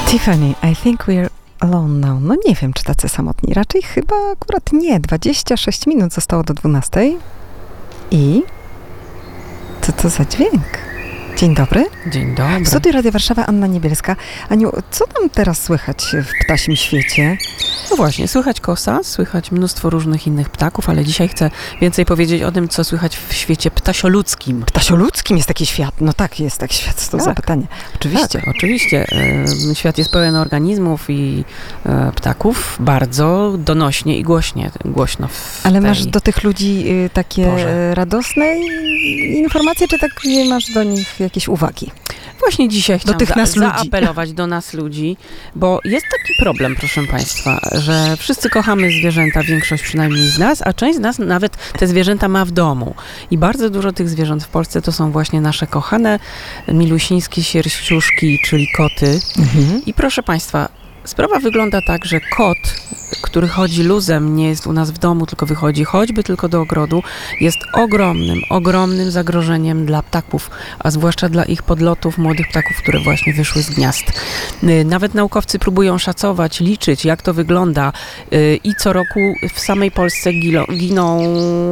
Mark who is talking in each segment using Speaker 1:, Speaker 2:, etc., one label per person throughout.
Speaker 1: Tiffany, I think we're alone now. No nie wiem, czy tacy samotni. Raczej chyba akurat nie. 26 minut zostało do 12. I co to za dźwięk? Dzień dobry.
Speaker 2: Dzień dobry.
Speaker 1: W studiu Radia Warszawa Anna Niebielska. Aniu, co tam teraz słychać w ptasim świecie?
Speaker 2: No właśnie, słychać kosa, słychać mnóstwo różnych innych ptaków, ale dzisiaj chcę więcej powiedzieć o tym, co słychać w świecie ptasioludzkim.
Speaker 1: Ptasioludzkim jest taki świat. No tak, jest taki świat. To zapytanie. Oczywiście.
Speaker 2: Tak, oczywiście. Świat jest pełen organizmów i ptaków bardzo donośnie i głośno.
Speaker 1: Ale masz do tych ludzi takie radosne informacje, czy tak nie masz do nich jakieś uwagi?
Speaker 2: Właśnie dzisiaj chciałam
Speaker 1: ludzi.
Speaker 2: zaapelować do nas ludzi, bo jest taki problem, proszę Państwa, że wszyscy kochamy zwierzęta, większość przynajmniej z nas, a część z nas nawet te zwierzęta ma w domu. I bardzo dużo tych zwierząt w Polsce to są właśnie nasze kochane milusińskie sierściuszki, czyli koty. Mhm. I proszę Państwa, sprawa wygląda tak, że kot, który chodzi luzem, nie jest u nas w domu, tylko wychodzi choćby tylko do ogrodu, jest ogromnym zagrożeniem dla ptaków, a zwłaszcza dla ich podlotów, młodych ptaków, które właśnie wyszły z gniazd. Nawet naukowcy próbują szacować, liczyć, jak to wygląda i co roku w samej Polsce giną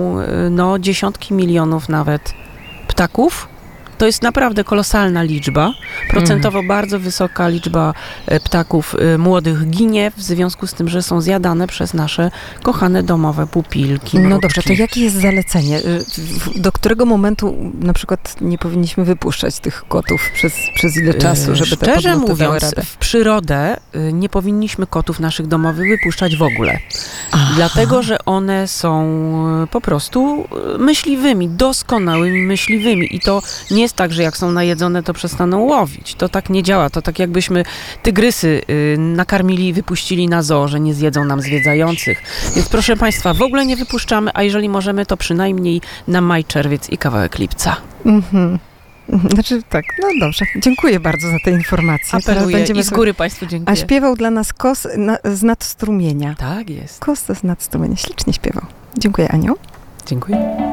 Speaker 2: dziesiątki milionów nawet ptaków. To jest naprawdę kolosalna liczba. Procentowo bardzo wysoka liczba ptaków młodych ginie w związku z tym, że są zjadane przez nasze kochane domowe pupilki.
Speaker 1: No dobrze, to jakie jest zalecenie? Do którego momentu na przykład nie powinniśmy wypuszczać tych kotów przez ile czasu, żeby te
Speaker 2: Szczerze
Speaker 1: podloty dały
Speaker 2: mówiąc,
Speaker 1: radę?
Speaker 2: w przyrodę nie powinniśmy kotów naszych domowych wypuszczać w ogóle. Aha. Dlatego, że one są po prostu myśliwymi, doskonałymi myśliwymi i to nie jest tak, że jak są najedzone, to przestaną łowić. To tak nie działa. To tak jakbyśmy tygrysy nakarmili i wypuścili na zoo, że nie zjedzą nam zwiedzających. Więc proszę Państwa, w ogóle nie wypuszczamy, a jeżeli możemy, to przynajmniej na maj, czerwiec i kawałek lipca.
Speaker 1: Mhm. Znaczy tak, no dobrze. Dziękuję bardzo za te informacje.
Speaker 2: Apeluję i z góry Państwu dziękuję.
Speaker 1: A śpiewał dla nas Kos z nadstrumienia.
Speaker 2: Tak jest.
Speaker 1: Kos z nadstrumienia. Ślicznie śpiewał. Dziękuję, Aniu.
Speaker 2: Dziękuję.